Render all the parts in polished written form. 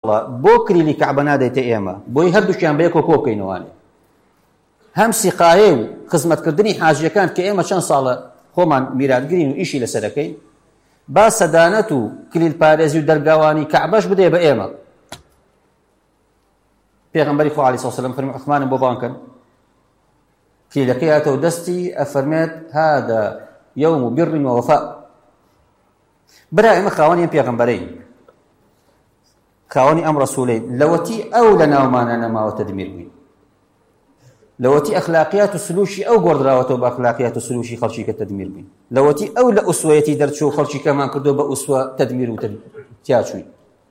بۆ کلیلی کەعبە نادەیتە ئێمە بۆی هەردووشیان بەیەکەوە کۆ بکەینەوانێ هەم سیقایە و خزمەتکردنی حاجیەکان کە ئێمە چەند ساڵە خۆمان میراتگرین و ئیشی لەسەرەکەین با سەدانەت و کلیل پارێزی و دەرگاوانی کەعبەش بدێ بە ئێمە پێغەمبەری خوا عەلەیهی سەلام فەرمی عوسمانم بۆ بانکن کلیلەکەی هاتەوە دەستی ئەفەرمێت هذا يوم بر ووفاء برا ئێمە خاوەنی ئەم پێغەمبەرەین خاوەنی ئەم ڕەسوولەین لەوەتی ئەو لە ناومانە نەماوە تەدمیر بووین لەوەتی ئەخلاقیات و سلووشی ئەو گۆڕدراوەتەوە بە ئەخلاقیات و سلووشی خەڵکی کە تەدمیر بووین لەوەتی ئەو لە ئوسوەیەتی دەرچوو و خەڵکی کەمان کردو بە ئوسوە تەدمیر و تیاچووین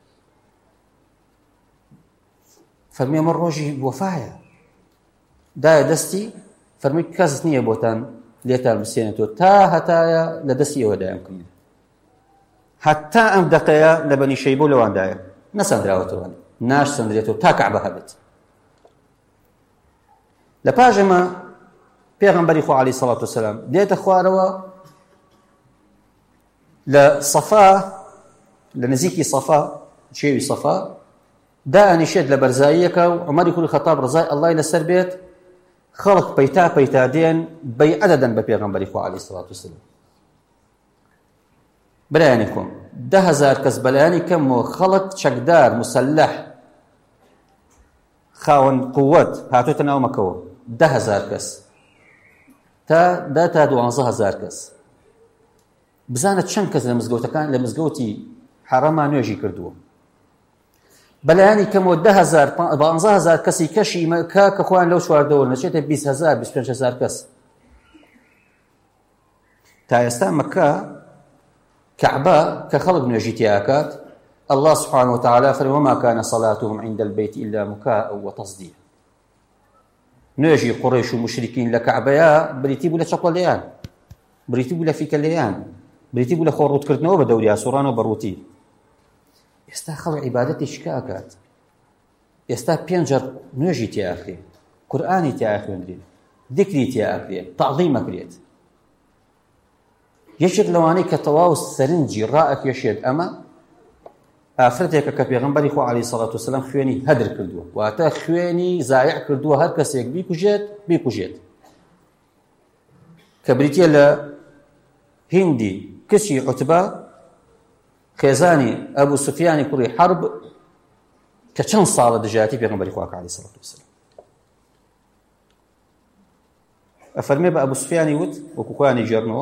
فەرمی ئەمە ڕۆژی وەفایە دایە دەستی فەرمی کەس نییە بۆتان لێتان بسێنێتەوە تا هەتایە لە دەستی ئێوە دایم کردین حتا ئەم دەقەیە لە بەنی شەیبە و لەواندایە نەسەندراوەتەوە ناش سەندرێتەوە تا کەعبە هەبێت لە پاش ئەمە پێغەمبەری خوا عەلەیهی سەڵات وسەلام دێتە خوارەوە لە سەفا لە نزیکی سەفا شێوی سەفا دائەنیشێت لە بەرزاییەکە و عومەری کوڕی خەتاب ڕزای ئەڵڵای لەسەر بێت خەڵک پەیتا دێن بەیعە دەدەن بە پێغەمبەری خوا عەلەیهی سەڵات وسەلام برایانی کۆم 10,000 کەس بەلایانی کەمەوە خەڵک چەکدار مسەلەح خاوەن قووەت هاتوۆتە ناو مەکەوە 10,000 کەس تا 12,000 کەس بزانە چەند کەس لە مزگەوتەکان لە مزگەوتی حەرەما نوێژی کردووە بەلایانی کەمەوە 12,000 کەسی کەشی مەکە کە خۆیان لەو چواردەوە نەچێتە 20,000 25,000 کەس تا ئێستا مەکە كعبة كخلق نجيتياكات الله سبحانه وتعالى فرمى وما كان صلاتهم عند البيت إلا مكاء وتصدية نجي قريش ومشركين لكعبة بريتيبوا لشقليان بريتيبوا لفيكليان بريتيبوا لخوروت كرتنوا بدوريا سوران وبروتي يستا خلق عبادتي شكاكات يستا بينجر نجي تياخي قرآني تياخي ذكري تياخي تعظيمك ريت یەکێک لەوانەی کە تەواو سەرنجی ڕائەک یەشێت ئەمە ئافرەتێکە کە پێغەمبەری خوا عەلەیهی سەڵات وسەلام خوێنی هەدر کردووە واتە خوێنی زایع کردووە هەر کەسێک بیکوژێت کە بریتیە لە هیندی کچی عوتبە خێزانی ئەبوو سوفیانی کوڕی حەرب کە چەند ساڵە دژایەتی پێغەمبەری خوا عەلەیهی سەڵات وسەلام ئەفەرمێ بە ئەبوو سوفیانی وت وەکو خۆیانی ژێڕنەوە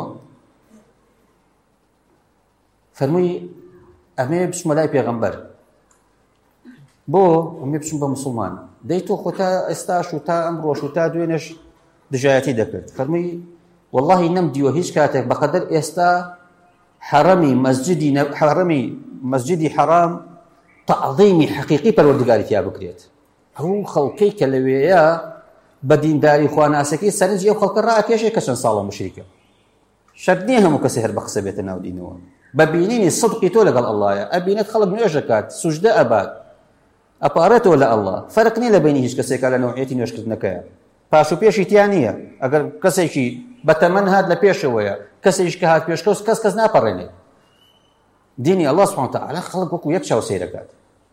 فەرمووی ئەمێ بچمە لای پێغەمبەر بۆ ئەمێ بچم بە موسڵمان دەی تۆ خۆ تا ئێستاش و تا ئەمڕۆش و تا دوێنێش دژایەتی دەکرد فەرمووی وەڵڵاهی نەمدیوە هیچ کاتێک بەقەدەر ئێستا حەرەمی مەسجدی حەرام تەعظیمی حەقیقی پەروەردگاری تیا بکرێت هەموو خەڵکەی کە لەوێیە بە دینداری خواناسەکەی سەرنجی ئەو خەڵکە ڕائەکێشێ کە چەند ساڵە مشریکە شەرت نییە هەموو کەسێ هەر بە قسە بێتە ناو دینەوە ببینینی صدقی تۆ لەگەڵ ئەڵڵایە ئەبینێت خەڵک نوێژ دەکات سوژدە ئەبات ئەپارێتەوە لە ئەڵڵا فەرق نییە لە بینی هیچ کەسێکە لە نەوعیەتی نوێژکردنەکەیە پاش و پێشی تیان نییە ئەگەر کەسێکی بەتەمەن هات لە پێشەوەیە کەسێکیش کە هات پێشکەوت کەس ناپەڕێنێت دینی ئەڵڵا سوبحانە وتەعالا خەڵک وەکو یەک چاو سەیر دەکات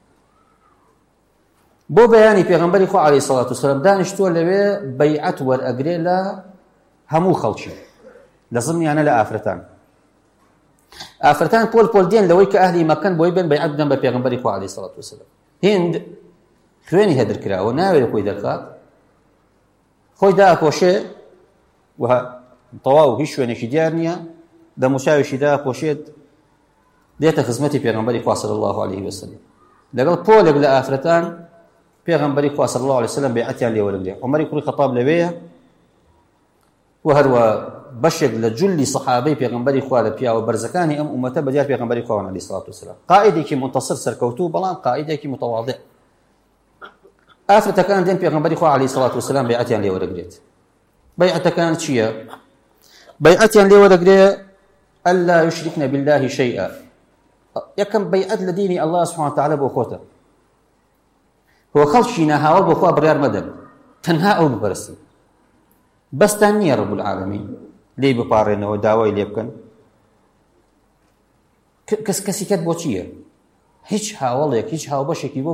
بۆ بەیانی پێغەمبەری خوا عەلەیهی سەڵات وسەلام دانیشتووە لەوێ بەیعەت وەرئەگرێ لە هەموو خەڵکی لە زمنیانە لە ئافرەتان ئافرەتان پۆل دێن لەوەی کە ئەهلی مەکەن بۆی بن بەیعەت بدەن بە پێغەمبەری خوا عەلەیهی سەڵات وسەلام هیند خوێنی هەدر کراوە ناوێت خۆی دەرخات خۆی داپۆشێ و تەواو هیچ شوێنێکی دیار نییە دەموچاوێکی داپۆشێت دێتە خزمەتی پێغەمبەری خوا صلی الله علیه وسلم لەگەڵ پۆلێک لە ئافرەتان پێغەمبەری خوا صلی الله علیه وسلم بەیعەتیان لێ وەرەگرێ عومەری کوڕی خەتاب لەوێیە و هەروە بەشێک لە جولی سەحابەی پێغەمبەری خوا لە پیاوە بەرزەکانی ئەم ئومەتە بەدیار پێغەمبەری خواوە عەلەیهی سەڵات وسەلام قائیدێکی منتەصر سەرکەوتوو بەڵام قائیدێکی متەواضع ئافرەتەکان دێن پێغەمبەری خوا عەلەیهی سەڵات وسەلام بەیعەتیان لێ وەرەگرێت بەیعەتەکان چییە بەیعەتیان لێ وەرەگرێ ئەللا یشرکن بالله شەیئا یەکەم بەیعەت لە دینی ئەڵڵا سوبحانە وتەعالا بۆ خۆتە هۆ خەڵکی ناهاوڵ بۆ خوا بڕیار مەدەن تەنها ئەو بپەرستن بەستان نییە ڕەب العالەمین لێی بپارڕێنەوە داوای لێ بکەن کەسی کەت بۆ چییە هیچ هاوڵێک هیچ هاوبەشێکی بۆ